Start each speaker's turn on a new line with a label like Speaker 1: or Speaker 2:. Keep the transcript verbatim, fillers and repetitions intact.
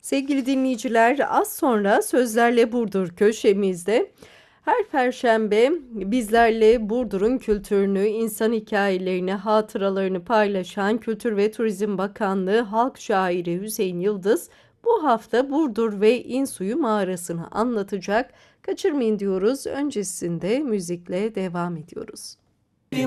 Speaker 1: Sevgili dinleyiciler, az sonra Sözlerle Burdur köşemizde her perşembe bizlerle Burdur'un kültürünü, insan hikayelerini, hatıralarını paylaşan Kültür ve Turizm Bakanlığı Halk Şairi Hüseyin Yıldız bu hafta Burdur ve İnsuyu mağarasını anlatacak. Kaçırmayın diyoruz. Öncesinde müzikle devam ediyoruz.